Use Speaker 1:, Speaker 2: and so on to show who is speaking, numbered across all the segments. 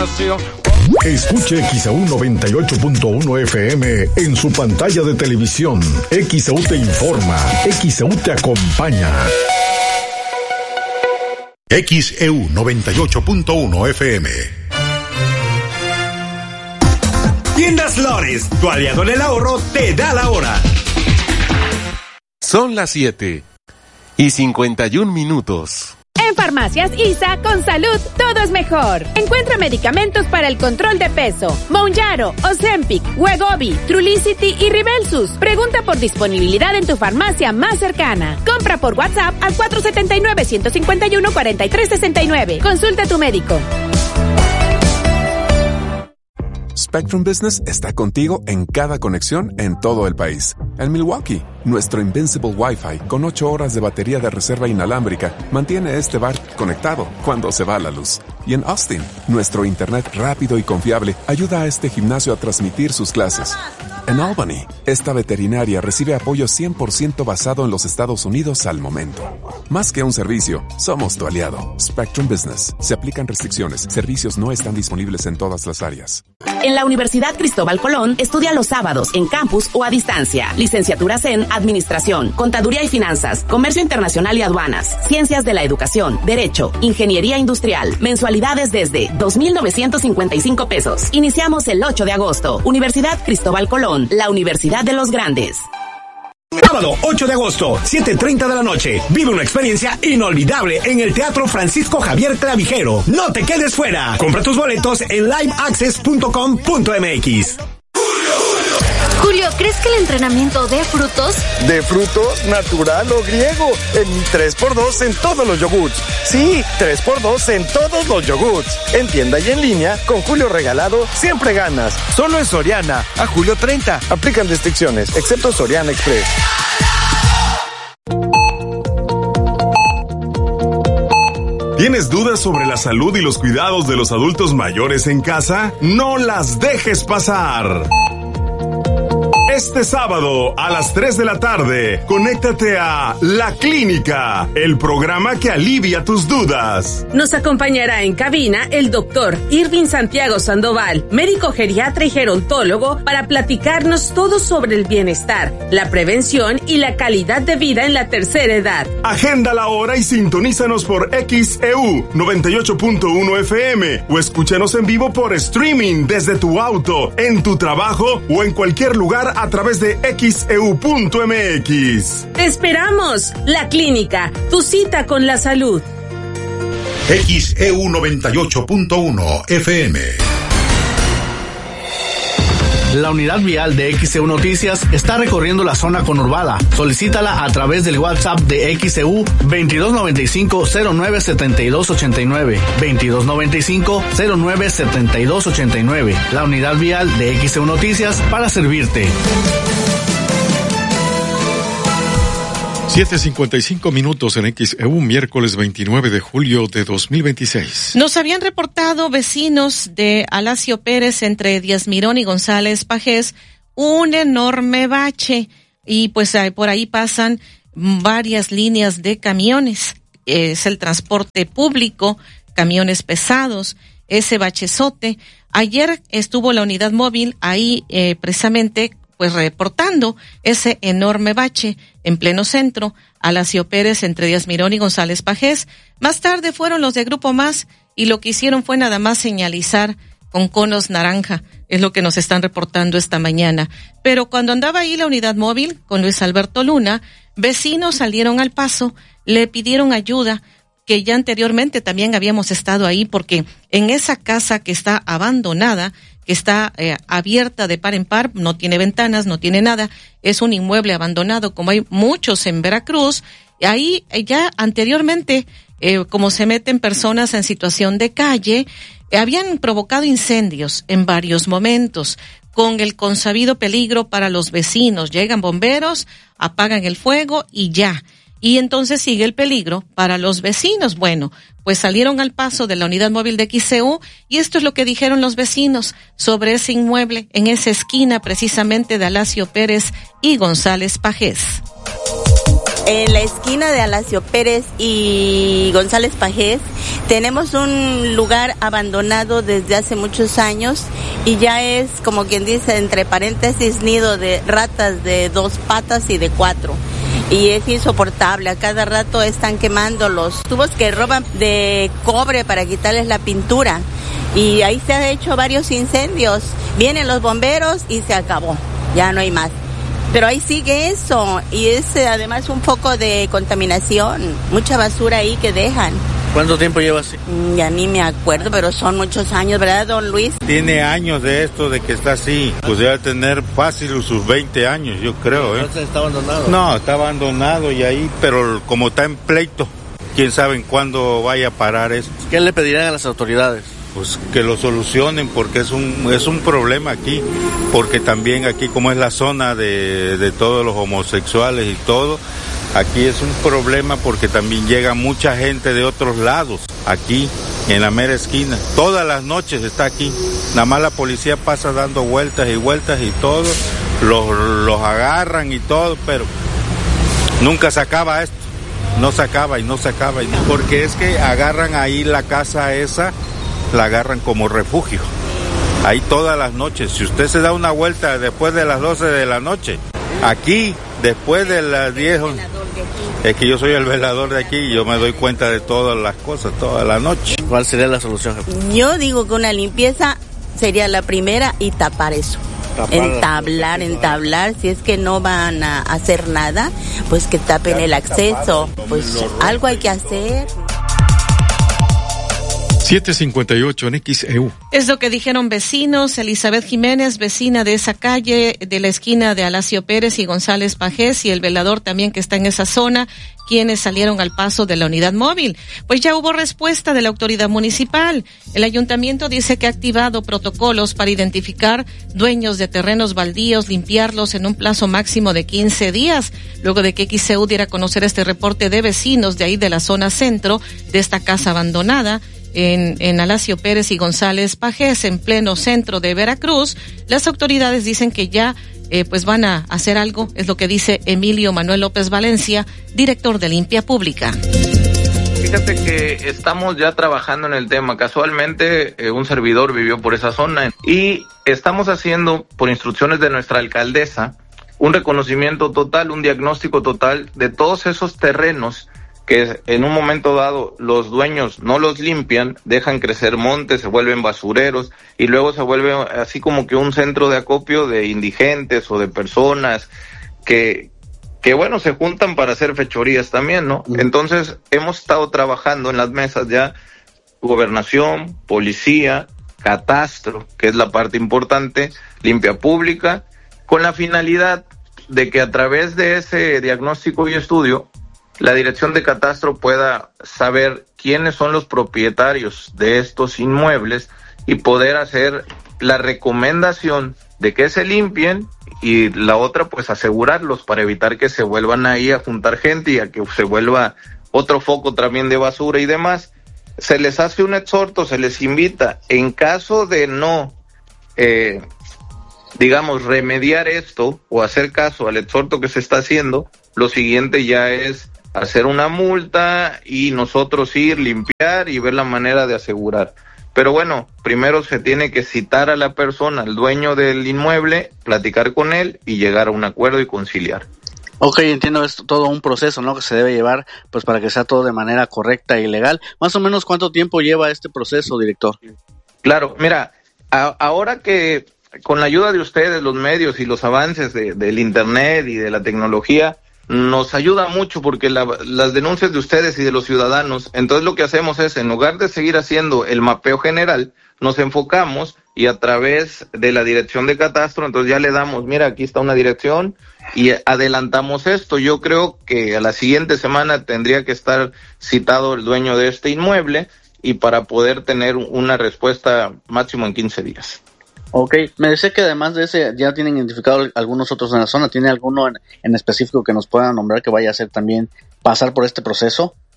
Speaker 1: gimnasio.
Speaker 2: Escuche XEU 98.1 FM en su pantalla de televisión. XEU te informa, XEU te acompaña. XEU 98.1 FM.
Speaker 3: Tiendas Lores, tu aliado en el ahorro, te da la hora.
Speaker 4: Son las 7:51.
Speaker 5: En Farmacias ISA, con salud, todo es mejor. Encuentra medicamentos para el control de peso: Mounjaro, Ozempic, Wegovy, Trulicity y Rybelsus. Pregunta por disponibilidad en tu farmacia más cercana. Compra por WhatsApp al 479-151-4369. Consulta a tu médico.
Speaker 6: Spectrum Business está contigo en cada conexión en todo el país. En Milwaukee, nuestro Invincible Wi-Fi con 8 horas de batería de reserva inalámbrica mantiene este bar conectado cuando se va la luz. Y en Austin, nuestro internet rápido y confiable ayuda a este gimnasio a transmitir sus clases. En Albany, esta veterinaria recibe apoyo 100% basado en los Estados Unidos al momento. Más que un servicio, somos tu aliado. Spectrum Business. Se aplican restricciones. Servicios no están disponibles en todas las áreas.
Speaker 7: En la Universidad Cristóbal Colón, estudia los sábados en campus o a distancia. Licenciaturas en Administración, Contaduría y Finanzas, Comercio Internacional y Aduanas, Ciencias de la Educación, Derecho, Ingeniería Industrial. Mensualidades desde 2,955 pesos. Iniciamos el 8 de agosto. Universidad Cristóbal Colón, la Universidad de los Grandes.
Speaker 3: Sábado 8 de agosto, 7:30 de la noche. Vive una experiencia inolvidable en el Teatro Francisco Javier Clavijero. No te quedes fuera. Compra tus boletos en liveaccess.com.mx.
Speaker 8: Julio, ¿crees que el entrenamiento dé frutos?
Speaker 9: ¿De frutos? ¿Natural o griego? En mi 3x2 en todos los yogurts. Sí, 3x2 en todos los yogurts. En tienda y en línea, con Julio regalado, siempre ganas. Solo en Soriana, a julio 30. Aplican restricciones, excepto Soriana Express.
Speaker 10: ¿Tienes dudas sobre la salud y los cuidados de los adultos mayores en casa? No las dejes pasar. Este sábado a las 3 de la tarde, conéctate a La Clínica, el programa que alivia tus dudas.
Speaker 11: Nos acompañará en cabina el doctor Irving Santiago Sandoval, médico geriatra y gerontólogo, para platicarnos todo sobre el bienestar, la prevención y la calidad de vida en la tercera edad.
Speaker 10: Agenda la hora y sintonízanos por XEU 98.1 FM o escúchanos en vivo por streaming desde tu auto, en tu trabajo o en cualquier lugar a través de XEU.mx.
Speaker 11: ¡Te esperamos! La Clínica, tu cita con la salud.
Speaker 2: XEU 98.1 FM.
Speaker 12: La unidad vial de XEU Noticias está recorriendo la zona conurbada. Solicítala a través del WhatsApp de XEU 2295-097289. 2295-097289. La unidad vial de XEU Noticias para servirte.
Speaker 13: 7:55 en XEU, miércoles 29 de julio de 2026.
Speaker 14: Nos habían reportado vecinos de Alacio Pérez, entre Díaz Mirón y González Pajés, un enorme bache, y pues por ahí pasan varias líneas de camiones. Es el transporte público, camiones pesados, ese bachezote. Ayer estuvo la unidad móvil ahí precisamente pues reportando ese enorme bache en pleno centro, Alacio Pérez, entre Díaz Mirón y González Pajés. Más tarde fueron los de Grupo Más y lo que hicieron fue nada más señalizar con conos naranja, es lo que nos están reportando esta mañana. Pero cuando andaba ahí la unidad móvil con Luis Alberto Luna, vecinos salieron al paso, le pidieron ayuda, que ya anteriormente también habíamos estado ahí, porque en esa casa que está abandonada, que está abierta de par en par, no tiene ventanas, no tiene nada, es un inmueble abandonado, como hay muchos en Veracruz. Ahí ya anteriormente, como se meten personas en situación de calle, habían provocado incendios en varios momentos, con el consabido peligro para los vecinos. Llegan bomberos, apagan el fuego y ya. Y entonces sigue el peligro para los vecinos. Bueno, pues salieron al paso de la unidad móvil de XEU y esto es lo que dijeron los vecinos sobre ese inmueble en esa esquina precisamente de Alacio Pérez y González Pajés.
Speaker 1: En la esquina de Alasio Pérez y González Pajés tenemos un lugar abandonado desde hace muchos años y ya es, como quien dice, entre paréntesis, nido de ratas de 2 patas y de 4. Y es insoportable, a cada rato están quemando los tubos que roban de cobre para quitarles la pintura. Y ahí se han hecho varios incendios. Vienen los bomberos y se acabó, ya no hay más. Pero ahí sigue eso, y es además un foco de contaminación, mucha basura ahí que dejan.
Speaker 4: ¿Cuánto tiempo lleva así?
Speaker 1: Ya ni me acuerdo, pero son muchos años, ¿verdad, don Luis?
Speaker 15: Tiene años de esto, de que está así. Pues debe tener fácil sus 20 años, yo creo.
Speaker 4: ¿Entonces está abandonado?
Speaker 15: No, está abandonado y ahí, pero como está en pleito, quién sabe en cuándo vaya a parar eso.
Speaker 4: ¿Qué le pedirán a las autoridades?
Speaker 15: Pues que lo solucionen, porque es un problema aquí, porque también aquí, como es la zona de todos los homosexuales y todo, aquí es un problema porque también llega mucha gente de otros lados, aquí, en la mera esquina. Todas las noches está aquí, nada más la policía pasa dando vueltas y vueltas y todo, los agarran y todo, pero nunca se acaba esto, no se acaba, porque es que agarran ahí la casa esa, la agarran como refugio, ahí todas las noches. Si usted se da una vuelta después de las 12 de la noche, aquí, después de las 10, es que yo soy el velador de aquí y yo me doy cuenta de todas las cosas, toda la noche.
Speaker 4: ¿Cuál sería la solución, jefe?
Speaker 1: Yo digo que una limpieza sería la primera y tapar eso. Entablar, si es que no van a hacer nada, pues que tapen el acceso, pues algo hay que hacer.
Speaker 13: 7:58 en XEU.
Speaker 14: Es lo que dijeron vecinos. Elizabeth Jiménez, vecina de esa calle, de la esquina de Alasio Pérez y González Pajés, y el velador también que está en esa zona, quienes salieron al paso de la unidad móvil. Pues ya hubo respuesta de la autoridad municipal. El ayuntamiento dice que ha activado protocolos para identificar dueños de terrenos baldíos, limpiarlos en un plazo máximo de 15 días, luego de que XEU diera a conocer este reporte de vecinos de ahí de la zona centro, de esta casa abandonada, en Alasio Pérez y González Pajés, en pleno centro de Veracruz. Las autoridades dicen que ya pues van a hacer algo, es lo que dice Emilio Manuel López Valencia, director de Limpia Pública.
Speaker 16: Fíjate que estamos ya trabajando en el tema. Casualmente un servidor vivió por esa zona y estamos haciendo, por instrucciones de nuestra alcaldesa, un reconocimiento total, un diagnóstico total de todos esos terrenos que en un momento dado los dueños no los limpian, dejan crecer montes, se vuelven basureros y luego se vuelve así como que un centro de acopio de indigentes o de personas que bueno, se juntan para hacer fechorías también, ¿no? Entonces hemos estado trabajando en las mesas ya, gobernación, policía, catastro, que es la parte importante, limpia pública, con la finalidad de que a través de ese diagnóstico y estudio la dirección de catastro pueda saber quiénes son los propietarios de estos inmuebles y poder hacer la recomendación de que se limpien y la otra pues asegurarlos para evitar que se vuelvan ahí a juntar gente y a que se vuelva otro foco también de basura y demás. Se les hace un exhorto, se les invita, en caso de no remediar esto o hacer caso al exhorto que se está haciendo, lo siguiente ya es hacer una multa y nosotros ir, limpiar y ver la manera de asegurar. Pero bueno, primero se tiene que citar a la persona, al dueño del inmueble, platicar con él y llegar a un acuerdo y conciliar.
Speaker 4: Ok, entiendo, es todo un proceso, ¿no?, que se debe llevar pues para que sea todo de manera correcta y legal. Más o menos, ¿cuánto tiempo lleva este proceso, director?
Speaker 16: Claro, mira, ahora que con la ayuda de ustedes, los medios y los avances del internet y de la tecnología, nos ayuda mucho porque las denuncias de ustedes y de los ciudadanos, entonces lo que hacemos es, en lugar de seguir haciendo el mapeo general, nos enfocamos y a través de la dirección de catastro, entonces ya le damos, mira, aquí está una dirección y adelantamos esto. Yo creo que a la siguiente semana tendría que estar citado el dueño de este inmueble y para poder tener una respuesta máximo en 15 días.
Speaker 4: Ok, me decía que además de ese ya tienen identificado algunos otros en la zona. ¿Tiene alguno en específico que nos puedan nombrar que vaya a hacer también pasar por este proceso?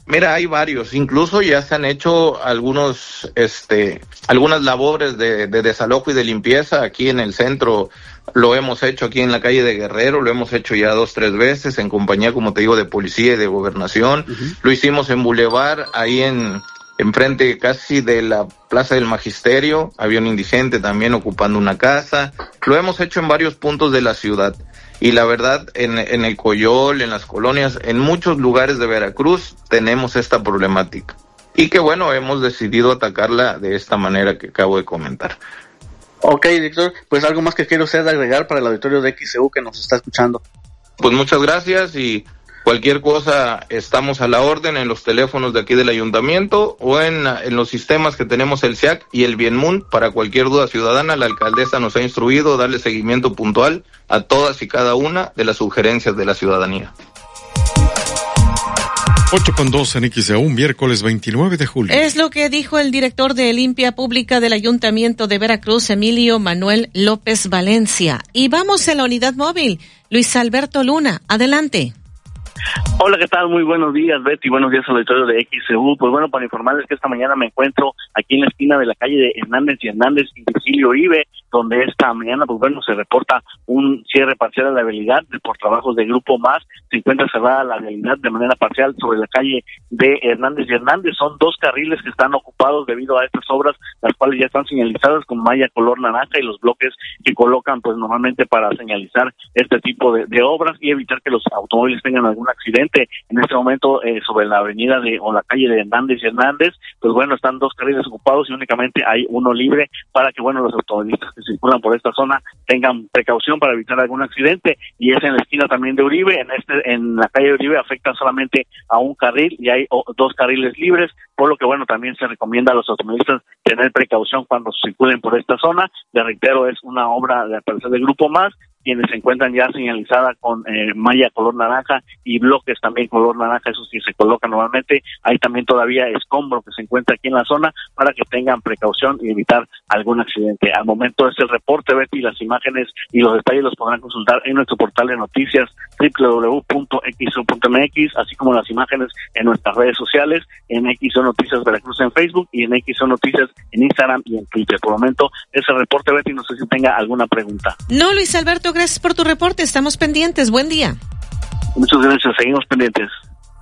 Speaker 16: Mira, hay varios, incluso ya se han hecho algunas labores de desalojo y de limpieza aquí en el centro. Lo hemos hecho aquí en la calle de Guerrero, lo hemos hecho ya 2-3 veces en compañía, como te digo, de policía y de gobernación. Lo hicimos en Boulevard, ahí enfrente casi de la Plaza del Magisterio, había un indigente también ocupando una casa. Lo hemos hecho en varios puntos de la ciudad. Y la verdad, en el Coyol, en las colonias, en muchos lugares de Veracruz tenemos esta problemática. Y que bueno, hemos decidido atacarla de esta manera que acabo de comentar.
Speaker 4: Ok, director, pues algo más que quiero usted agregar para el auditorio de XCU que nos está escuchando.
Speaker 16: Pues muchas gracias y cualquier cosa estamos a la orden en los teléfonos de aquí del ayuntamiento o en los sistemas que tenemos el SIAC y el Bienmun. Para cualquier duda ciudadana, la alcaldesa nos ha instruido darle seguimiento puntual a todas y cada una de las sugerencias de la ciudadanía.
Speaker 13: 8:02 en XEU, miércoles 29 de julio.
Speaker 14: Es lo que dijo el director de Limpia Pública del Ayuntamiento de Veracruz, Emilio Manuel López Valencia. Y vamos a la unidad móvil. Luis Alberto Luna, adelante.
Speaker 17: Hola, ¿qué tal? Muy buenos días, Betty. Buenos días al auditorio de XCU. Pues bueno, para informarles que esta mañana me encuentro aquí en la esquina de la calle de Hernández y Hernández y Virgilio Uribe, donde esta mañana, pues bueno, se reporta un cierre parcial de la vialidad por trabajos de Grupo Más. Se encuentra cerrada la vialidad de manera parcial sobre la calle de Hernández y Hernández. Son 2 carriles que están ocupados debido a estas obras, las cuales ya están señalizadas con malla color naranja y los bloques que colocan, pues normalmente para señalizar este tipo de obras y evitar que los automóviles tengan algún accidente. En este momento, sobre la avenida o la calle de Hernández y Hernández, pues bueno, están 2 carriles ocupados y únicamente hay uno libre para que, bueno, los automovilistas que circulan por esta zona tengan precaución para evitar algún accidente. Y es en la esquina también de Uribe, en la calle de Uribe afecta solamente a un carril y hay 2 carriles libres, por lo que, bueno, también se recomienda a los automovilistas tener precaución cuando circulen por esta zona. Les reitero, es una obra de aparecer del Grupo Más, quienes se encuentran ya señalizada con malla color naranja y bloques también color naranja, eso sí se coloca normalmente. Hay también todavía escombro que se encuentra aquí en la zona para que tengan precaución y evitar algún accidente. Al momento es el reporte, Betty, las imágenes y los detalles los podrán consultar en nuestro portal de noticias www.xo.mx, así como las imágenes en nuestras redes sociales, en XO Noticias Veracruz en Facebook y en XO Noticias en Instagram y en Twitter. Por el momento es el reporte, Betty, no sé si tenga alguna pregunta.
Speaker 14: No, Luis Alberto, gracias por tu reporte, estamos pendientes, buen día.
Speaker 17: Muchas gracias, seguimos pendientes.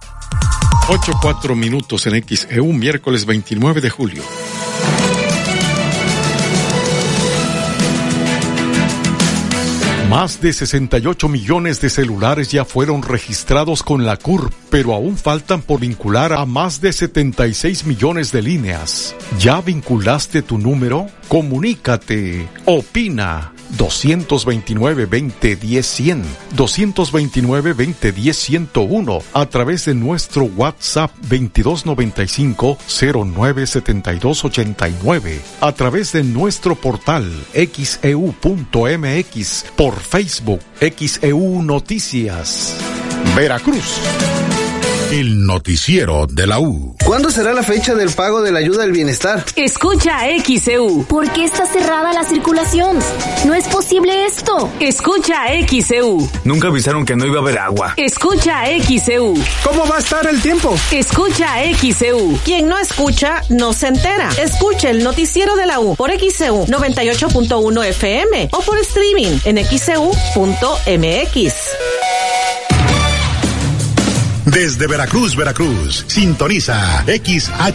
Speaker 13: 8:04 en XEU, miércoles 29 de julio. Más de 68 millones de celulares ya fueron registrados con la CURP, pero aún faltan por vincular a más de 76 millones de líneas. ¿Ya vinculaste tu número? Comunícate. Opina. 229-2010-100, 229-2010-101, a través de nuestro WhatsApp 2295-097289, a través de nuestro portal xeu.mx, por Facebook XEU Noticias. Veracruz.
Speaker 2: El noticiero de la U.
Speaker 18: ¿Cuándo será la fecha del pago de la ayuda del bienestar?
Speaker 5: Escucha XEU.
Speaker 8: ¿Por qué está cerrada la circulación? No es posible esto.
Speaker 5: Escucha XEU.
Speaker 19: Nunca avisaron que no iba a haber agua.
Speaker 5: Escucha XEU.
Speaker 19: ¿Cómo va a estar el tiempo?
Speaker 5: Escucha XEU.
Speaker 14: Quien no escucha, no se entera. Escucha el noticiero de la U por XEU 98.1 FM o por streaming en xeu.mx.
Speaker 2: Desde Veracruz, sintoniza XH